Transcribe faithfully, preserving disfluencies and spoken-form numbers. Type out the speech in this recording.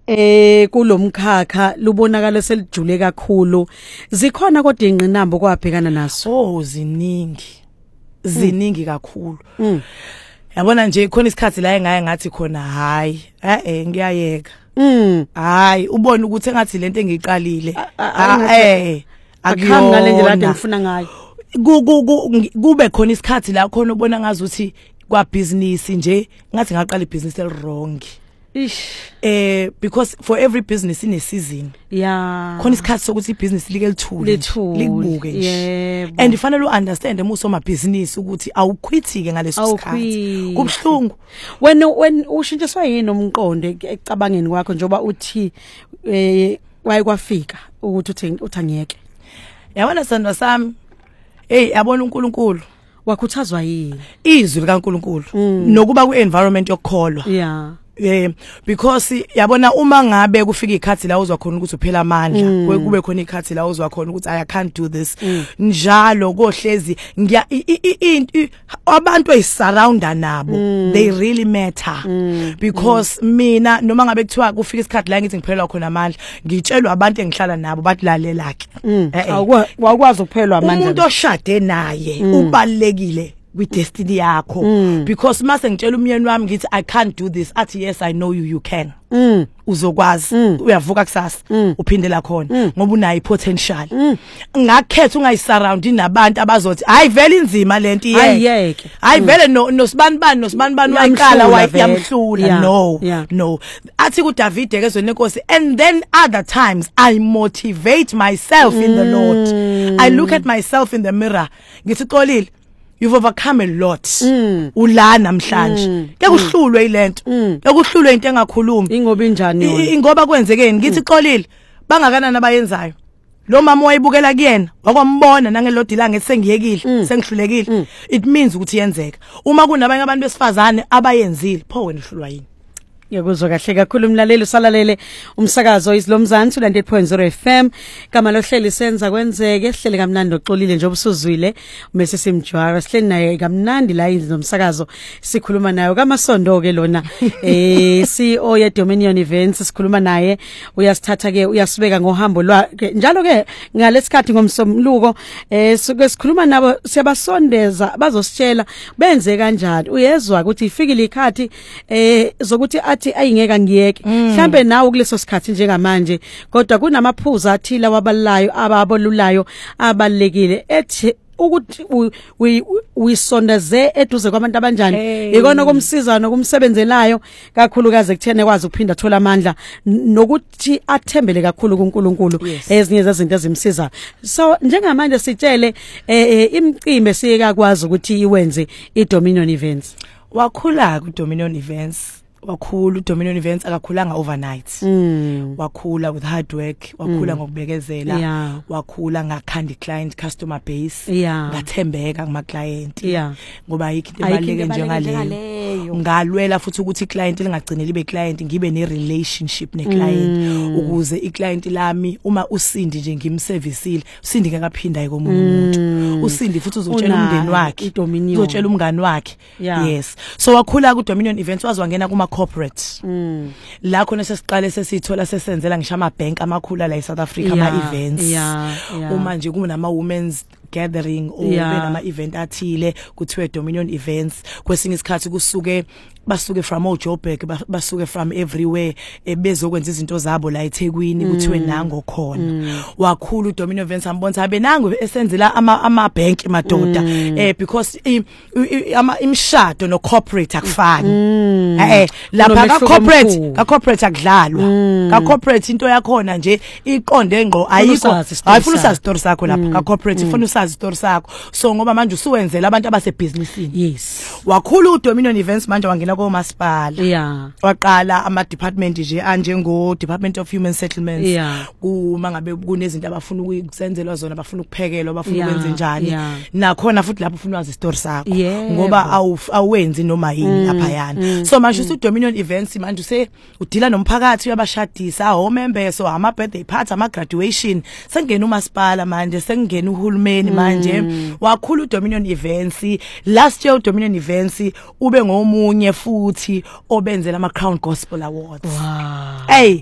eh kulomkhakha lubonakala selijule kakhulu zikhona kodwa ingqinamba kwabhekana naso oh ziningi ziningi kakhulu yabona nje khona isikhathi la engaye ngathi khona hayi eh ngiyayeka mm hayi ubone ukuthi engathi lento engiyiqalile eh akuyona ngale ndlela kade ngifuna ngayo kube khona isikhathi la khona ubona ngazi ukuthi kwa business nje ngathi ngaqala ibusiness el wrong ish eh because for every business in a season yeah khona isikhathi sokuthi ibusiness like lithule likubuke nje yebo and ifanele uunderstand emuso ma business ukuthi awukhwithike ngaleso sikhathi kubhlungu when when ushintshiswa yini nomqondo ecabangeni kwakho njoba uthi eh waye kwafika ukuthi uthi uthangiyeke yabona sandwa sami hey yabona uNkulunkulu wakhuthazwa yini izwi likaNkulunkulu nokuba ku environment yokukholwa yeah eh because yabona uma ngabe kufika ikhathi la uzwa khona ukuthi uphela amandla kube khona ikhathi la uzwa khona ukuthi I can't do this njalo kohlezi ngiya abantu eyisurrounda nabo they really matter because mina noma ngabe kuthiwa kufika isikhathi la ngithi ngiphelelwa khona amandla ngitshelwa abantu engihlala nabo bathi lalelake awukwazi ukuphelwa amandla umuntu oshade naye ubalekile with destiny yakho mm. because mase ngitshela umyeni wami ngithi I can't do this athi yes I know you you can mm. uzokwazi mm. uyavuka kusasa mm. uphindela khona mm. ngoba unayo potential mm. ngakhetha ungayisurround nabantu abazothi hayi vele inzima lento iyeke hayi vele no nosibanibani nosibanibani wayiqala wayamhlula no yeah. no athi ku David ekezweni lenkosi and then other times I motivate myself mm. in the Lord I look at myself in the mirror ngithi xolile you've overcome a lot mm. ula namhlanje ke kuhlulwe ilento ke kuhlulwe into engakhulumi ingoba injani yona ingoba kwenzekeni ngithi xolile bangakanani abayenzayo lo mama wayibukela kuyena wakwambona nangelodi la ngethi sengiyekile sengihlulekile it means ukuthi yenzeka uma kunabanye abantu besifazane abayenzile pho wena uhlulwa yini Yakuzwa kahle kakhulu umlaleli usalalele umsakazo isilomzansi ninety eight point zero F M kama lohleli senza kwenzeke hlele kamnandi oxolile nje obusuzwile umese simjwara sihleli naye kamnandi la indlu nomsakazo sikhuluma naye kamasondo ke lona eh C E O ye Dominion Events sikhuluma naye uyasithatha ke uyasibeka ngohambo lwakhe njalo ke ngalesikhathi ngomsomluko eh sikhuluma nabo siyabasondeza bazositshela benze kanjani uyezwa ukuthi ifikile ikhathi eh zokuthi ayingeka ngiyeke mhlambe nawe kuleso sikhathi njengamanje kodwa kunamaphuzu athila wabalayo ababolulayo abalekile ethi ukuthi uyisondeze eduze kwabantu abanjani ikona komsiza nokumsebenzelayo kakhulukazi kuthene kwazi ukuphinda thola amandla nokuthi athembele kakhulu kuNkulunkulu ezinye zezinto ezimsiza so njengamanje sitshele imicimbi siyeka kwazi ukuthi iwenze iDominion Events wakhula kuDominion Events wakhula uDominion Events akakhulanga overnight mm. wakhula with hard work wakhula mm. ngokubekezela yeah. wakhula ngakhandi client customer base yeah. ngathembeka kuma client yeah. ngoba yikho into ebaleke njengaleyo ngalwela futhi ukuthi iclient lingagcine libe client ngibe ne relationship ne client mm. ukuze iclient lami uma usindi nje ngimserviceile usindi ngakaphinda komunye umuntu mm. usindi futhi uzotshela umndeni wakhe uzotshela umngani wakhe yeah. yes so wakhula ku Dominion Events wazwangena kuma corporate mm. la khona sesiqale sesithola sesenzela ngisho ama bank amakhulu la eSouth Africa yeah. ama events yeah. yeah. uma nje kunama women's gathering or yeah. nama event athile kuthiwe Dominion Events kwesinye isikhathi kusuke basuke from oJoburg basuke from everywhere ebezokwenza izinto zabo la eThekwini kuthiwe nango khona mm. wakhulu uDominion Events ambona abe nango esenzela ama ama bank madoda mm. eh because ama imshado no corporate akufani mm. eh lapha ka corporate ka corporate akudlalwa mm. ka corporate into yakhona nje iqonde ngqo ayikho ayifuna usazi story sakho lapha ka corporate ifuna usazi story sakho so ngoba manje usuwenzela abantu abase businessini yes wakhulu uDominion Events manje wangena ko masipala yeah waqala ama department nje anje ngo Department of Human Settlements yeah. kuma ngabe kunezinto abafuna ukuzenzelwa zona abafuna ukuphekelwa abafuna yeah. ukwenza njani yeah. nakhona futhi lapho ufuna wazi story sakho yeah. ngoba awenzi noma yini lapha yana mm. so manje usu Dominion Events manje use udila nomphakathi uyabashadisa home members so ama birthday party ama graduation sengena umasipala manje sengena uhulumeni mm. manje wakhulu Dominion Events last year Dominion Events ube ngomunye futhi obenzela ama Crown Gospel Awards wow hey